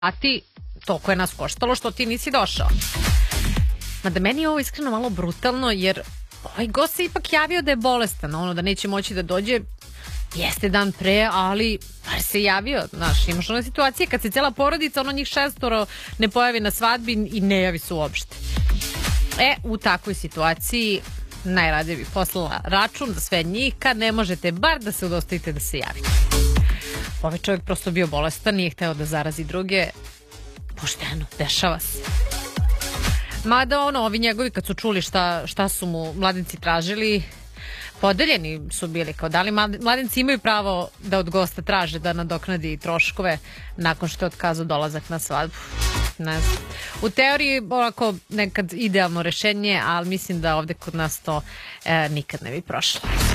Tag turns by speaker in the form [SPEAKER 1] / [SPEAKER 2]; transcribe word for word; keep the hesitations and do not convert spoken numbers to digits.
[SPEAKER 1] a ti, toliko je nas koštalo što ti nisi došao. Mada meni je ovo iskreno malo brutalno, jer ovaj gost se ipak javio da je bolestan, ono da neće moći da dođe, jeste dan pre, ali bar se javio, znaš, imaš one situacije kad se cijela porodica, ono njih šestoro ne pojavi na svadbi i ne javi se uopšte. E, u takvoj situaciji najradije bih poslala račun za sve njih, kad ne možete bar da se udostojite da se javite. Ovaj čovjek prosto bio bolestan, nije hteo da zarazi druge. Pošteno, dešava se. Mada ono, ovi njegovi kad su čuli šta, šta su mu mladenci tražili, podeljeni su bili, kao da li mladenci imaju pravo da od gosta traže da nadoknadi troškove nakon što je otkazao dolazak na svadbu. Ne znam. U teoriji ovako nekad idealno rešenje, ali mislim da ovde kod nas to e, nikad ne bi prošlo.